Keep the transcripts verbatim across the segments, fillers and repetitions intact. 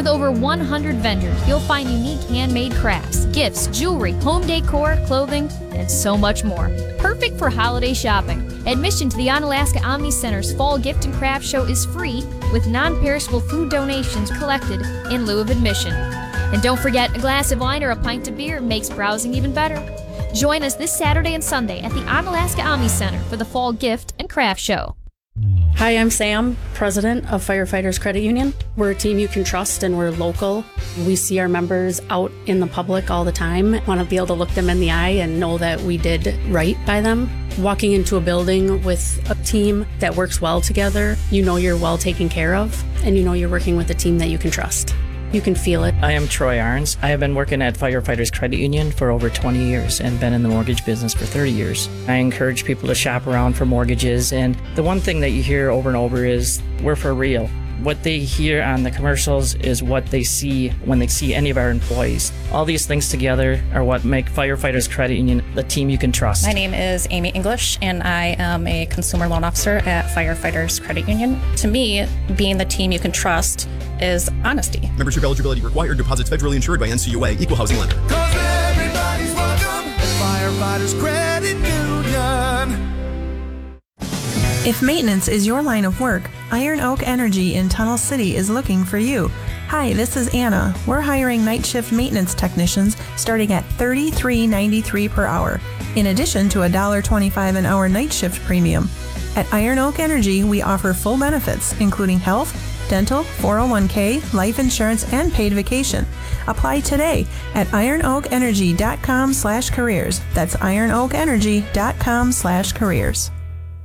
With over one hundred vendors, you'll find unique handmade crafts, gifts, jewelry, home decor, clothing, and so much more. Perfect for holiday shopping. Admission to the Onalaska Omni Center's Fall Gift and Craft Show is free, with non-perishable food donations collected in lieu of admission. And don't forget, a glass of wine or a pint of beer makes browsing even better. Join us this Saturday and Sunday at the Onalaska Omni Center for the Fall Gift and Craft Show. Hi, I'm Sam, president of Firefighters Credit Union. We're a team you can trust and we're local. We see our members out in the public all the time. Want to be able to look them in the eye and know that we did right by them. Walking into a building with a team that works well together, you know you're well taken care of, and you know you're working with a team that you can trust. You can feel it. I am Troy Arns. I have been working at Firefighters Credit Union for over twenty years and been in the mortgage business for thirty years. I encourage people to shop around for mortgages, and the one thing that you hear over and over is, we're for real. What they hear on the commercials is what they see when they see any of our employees. All these things together are what make Firefighters Credit Union the team you can trust. My name is Amy English, and I am a consumer loan officer at Firefighters Credit Union. To me, being the team you can trust is honesty. Membership eligibility required. Deposits federally insured by N C U A. Equal housing lender. Cause everybody's welcome at Firefighters Credit Union. If maintenance is your line of work, Iron Oak Energy in Tunnel City is looking for you. Hi, this is Anna. We're hiring night shift maintenance technicians starting at thirty-three ninety-three per hour, in addition to one dollar twenty-five an hour night shift premium. At Iron Oak Energy, we offer full benefits, including health, dental, four oh one k, life insurance, and paid vacation. Apply today at ironoakenergy.com slash careers. That's ironoakenergy.com slash careers.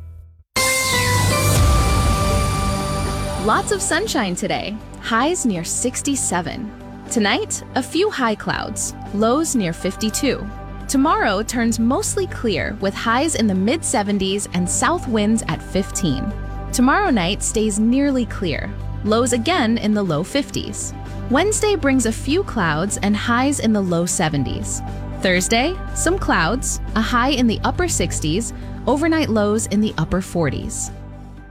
Lots of sunshine today, highs near sixty-seven. Tonight, a few high clouds, lows near fifty-two. Tomorrow turns mostly clear with highs in the mid seventies and south winds at fifteen. Tomorrow night stays nearly clear, lows again in the low fifties. Wednesday brings a few clouds and highs in the low seventies. Thursday, some clouds, a high in the upper sixties, overnight lows in the upper forties.